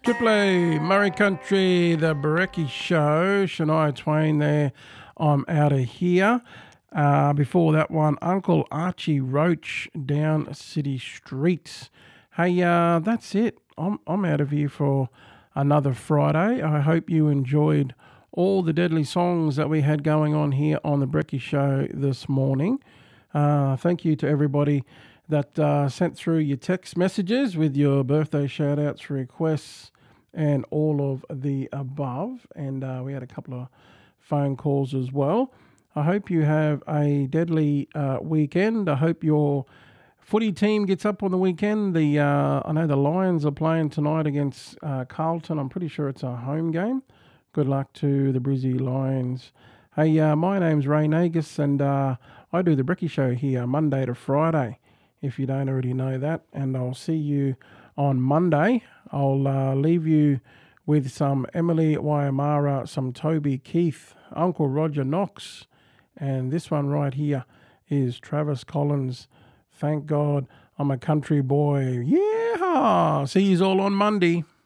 Triple A, Murray Country, The Brecky Show, Shania Twain there, I'm Out of Here. Before that one, Uncle Archie Roach, Down City Streets. Hey, that's it. I'm out of here for another Friday. I hope you enjoyed all the deadly songs that we had going on here on The Brecky Show this morning. Thank you to everybody that sent through your text messages with your birthday shout-outs, requests, and all of the above. And we had a couple of phone calls as well. I hope you have a deadly weekend. I hope your footy team gets up on the weekend. I know the Lions are playing tonight against Carlton. I'm pretty sure it's a home game. Good luck to the Brizzy Lions. Hey, my name's Ray Nagus, and I do the Brecky Show here Monday to Friday, if you don't already know that. And I'll see you on Monday. I'll leave you with some Emily Waiamara, some Toby Keith, Uncle Roger Knox, and this one right here is Travis Collins. Thank God I'm a country boy. Yeah! See you all on Monday.